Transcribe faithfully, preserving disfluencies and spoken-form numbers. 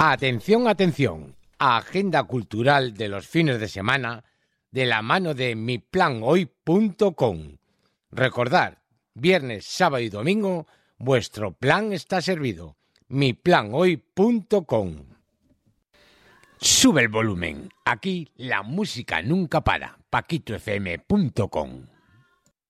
Atención, atención, agenda cultural de los fines de semana de la mano de mi plan hoy punto com. Recordad, viernes, sábado y domingo, vuestro plan está servido. mi plan hoy punto com. Sube el volumen, aquí la música nunca para. paquito f m punto com.